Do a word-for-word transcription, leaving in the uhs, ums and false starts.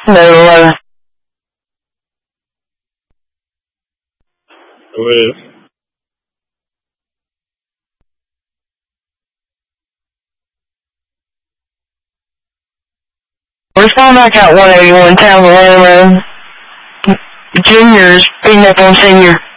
No. Hello. We're still back at one eighty-one Town Road. Junior's beating up on Senior.